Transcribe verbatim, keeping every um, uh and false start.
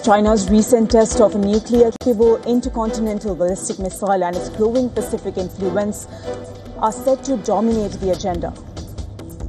China's recent test of a nuclear-capable intercontinental ballistic missile and its growing Pacific influence are set to dominate the agenda.